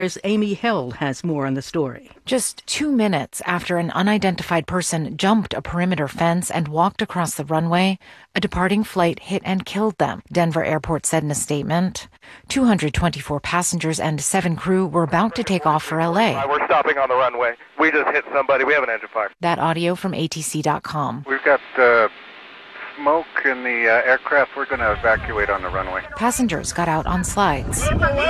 Amy Held has more on the story. Just 2 minutes after an unidentified person jumped a perimeter fence and walked across the runway, a departing flight hit and killed them, Denver Airport said in a statement. 224 passengers and 7 crew were about to take off for L.A. We're stopping on the runway. We just hit somebody. We have an engine fire. That audio from ATC.com. We've got smoke in the aircraft. We're going to evacuate on the runway. Passengers got out on slides.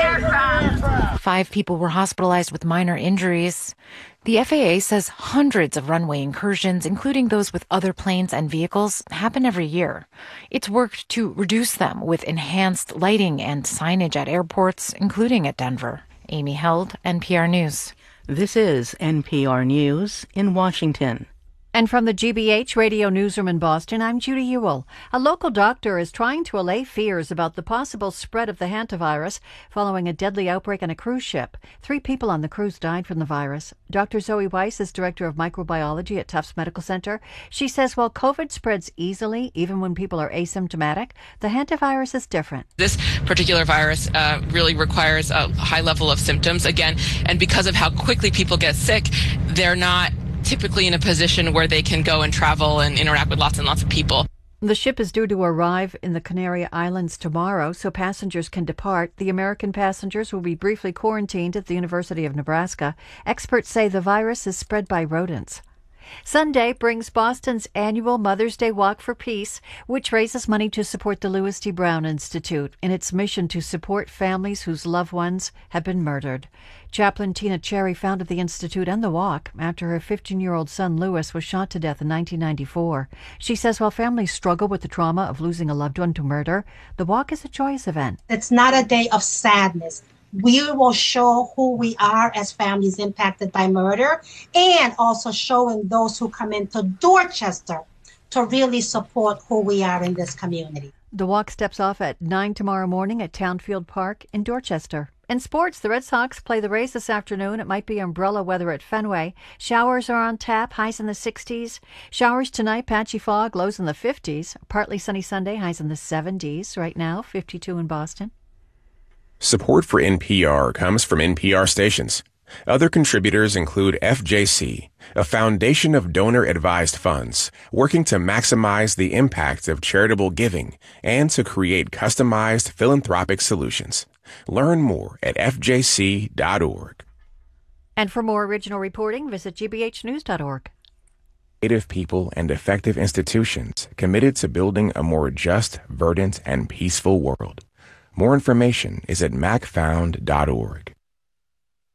5 people were hospitalized with minor injuries. The FAA says hundreds of runway incursions, including those with other planes and vehicles, happen every year. It's worked to reduce them with enhanced lighting and signage at airports, including at Denver. Amy Held, NPR News. This is NPR News in Washington. And from the GBH Radio Newsroom in Boston, I'm Judy Ewell. A local doctor is trying to allay fears about the possible spread of the hantavirus following a deadly outbreak on a cruise ship. 3 people on the cruise died from the virus. Dr. Zoe Weiss is director of microbiology at Tufts Medical Center. She says while COVID spreads easily, even when people are asymptomatic, the hantavirus is different. This particular virus really requires a high level of symptoms, again, and because of how quickly people get sick, they're not typically in a position where they can go and travel and interact with lots and lots of people. The ship is due to arrive in the Canary Islands tomorrow, so passengers can depart. The American passengers will be briefly quarantined at the University of Nebraska. Experts say the virus is spread by rodents. Sunday brings Boston's annual Mother's Day Walk for Peace, which raises money to support the Louis D. Brown Institute in its mission to support families whose loved ones have been murdered. Chaplain Tina Cherry founded the Institute and the walk after her 15-year-old son Louis was shot to death in 1994. She says while families struggle with the trauma of losing a loved one to murder, the walk is a joyous event. It's not a day of sadness. We will show who we are as families impacted by murder, and also showing those who come into Dorchester to really support who we are in this community. The walk steps off at 9 tomorrow morning at Townfield Park in Dorchester. In sports, the Red Sox play the Rays this afternoon. It might be umbrella weather at Fenway. Showers are on tap, highs in the 60s. Showers tonight, patchy fog, lows in the 50s. Partly sunny Sunday, highs in the 70s. Right now, 52 in Boston. Support for NPR comes from NPR stations. Other contributors include FJC, a foundation of donor-advised funds working to maximize the impact of charitable giving and to create customized philanthropic solutions. Learn more at fjc.org. And for more original reporting, visit gbhnews.org. Creative people and effective institutions committed to building a more just, verdant, and peaceful world. More information is at macfound.org.